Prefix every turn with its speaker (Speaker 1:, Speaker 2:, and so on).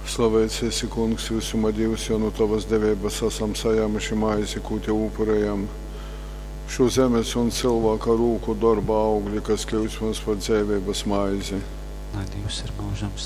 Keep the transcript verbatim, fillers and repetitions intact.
Speaker 1: Slavēts esi, Kungs, visuma Dievs, jo no tavas devības esam sajāmuši maizi, ko te upurējam. Šo zemes un cilvēka rūku darba augļi, kas kļūst mums par dzīvības maizi.
Speaker 2: Lai Dievs ir mūžam